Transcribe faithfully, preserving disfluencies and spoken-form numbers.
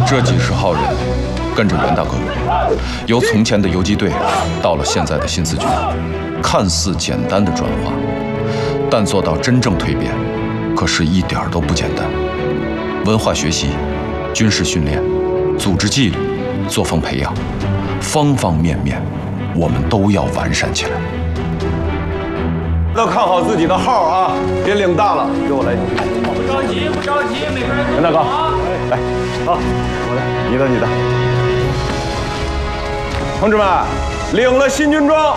这几十号人跟着袁大哥，由从前的游击队到了现在的新四军，看似简单的转化，但做到真正蜕变，可是一点都不简单。文化学习、军事训练、组织纪律、作风培养，方方面面，我们都要完善起来。 都看好自己的号啊，别领大了，给我来。 不着急，不着急，每个人袁大哥，来，好，我来，你的，你的。同志们，领了新军装，